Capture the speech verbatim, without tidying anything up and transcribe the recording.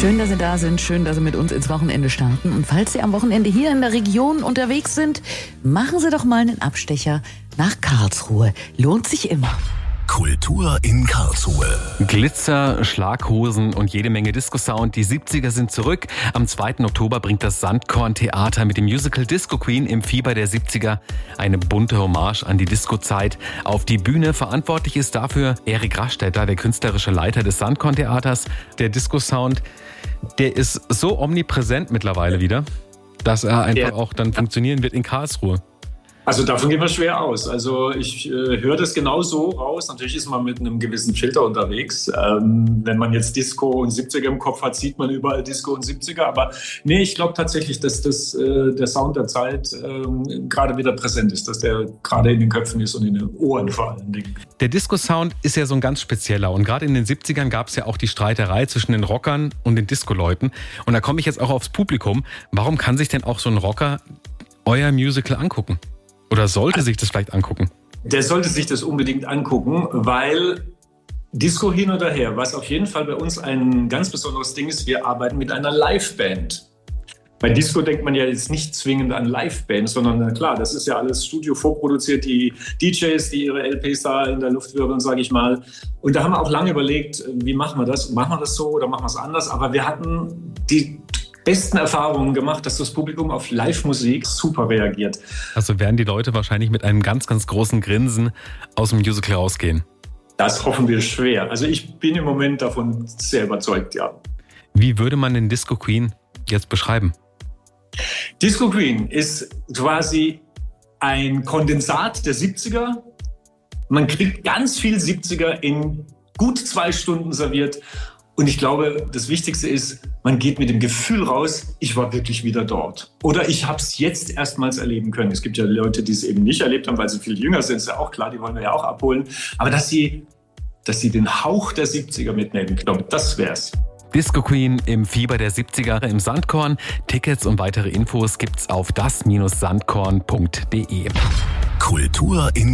Schön, dass Sie da sind. Schön, dass Sie mit uns ins Wochenende starten. Und falls Sie am Wochenende hier in der Region unterwegs sind, machen Sie doch mal einen Abstecher nach Karlsruhe. Lohnt sich immer. Kultur in Karlsruhe. Glitzer, Schlaghosen und jede Menge Disco-Sound. Die siebziger sind zurück. Am zweiten Oktober bringt das Sandkorn-Theater mit dem Musical Disco Queen im Fieber der siebziger eine bunte Hommage an die Disco-Zeit auf die Bühne. Verantwortlich ist dafür Erik Rastetter, der künstlerische Leiter des Sandkorn-Theaters. Der Disco-Sound, der ist so omnipräsent mittlerweile wieder, dass er einfach auch dann funktionieren wird in Karlsruhe. Also davon gehen wir schwer aus. Also ich äh, höre das genau so raus. Natürlich ist man mit einem gewissen Filter unterwegs. Ähm, wenn man jetzt Disco und siebziger im Kopf hat, sieht man überall Disco und siebziger. Aber nee, ich glaube tatsächlich, dass das, äh, der Sound der Zeit äh, gerade wieder präsent ist. Dass der gerade in den Köpfen ist und in den Ohren vor allen Dingen. Der Disco-Sound ist ja so ein ganz spezieller. Und gerade in den siebzigern gab es ja auch die Streiterei zwischen den Rockern und den Disco-Leuten. Und da komme ich jetzt auch aufs Publikum. Warum kann sich denn auch so ein Rocker euer Musical angucken? Oder sollte sich das vielleicht angucken? Der sollte sich das unbedingt angucken, weil Disco hin oder her, was auf jeden Fall bei uns ein ganz besonderes Ding ist, wir arbeiten mit einer Liveband. Bei Disco denkt man ja jetzt nicht zwingend an Liveband, sondern na klar, das ist ja alles Studio vorproduziert, die D Js, die ihre L Ps da in der Luft wirbeln, sage ich mal. Und da haben wir auch lange überlegt, wie machen wir das? Machen wir das so oder machen wir es anders? Aber wir hatten die besten Erfahrungen gemacht, dass das Publikum auf Live-Musik super reagiert. Also werden die Leute wahrscheinlich mit einem ganz, ganz großen Grinsen aus dem Musical rausgehen. Das hoffen wir schwer. Also ich bin im Moment davon sehr überzeugt, ja. Wie würde man den Disco Queen jetzt beschreiben? Disco Queen ist quasi ein Kondensat der siebziger. Man kriegt ganz viel siebziger in gut zwei Stunden serviert. Und ich glaube, das Wichtigste ist, man geht mit dem Gefühl raus, ich war wirklich wieder dort. Oder ich habe es jetzt erstmals erleben können. Es gibt ja Leute, die es eben nicht erlebt haben, weil sie viel jünger sind. Ist ja auch klar, die wollen wir ja auch abholen. Aber dass sie, dass sie den Hauch der siebziger mitnehmen, ich glaube, das wär's. Disco Queen im Fieber der siebziger im Sandkorn. Tickets und weitere Infos gibt's auf das Bindestrich sandkorn punkt de. Kultur in